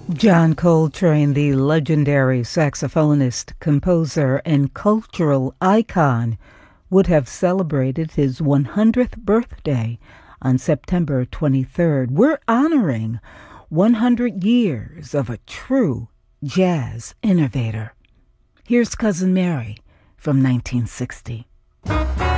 John Coltrane, the legendary saxophonist, composer, and cultural icon, would have celebrated his 100th birthday on September 23rd. We're honoring 100 years of a true jazz innovator. Here's Cousin Mary from 1960.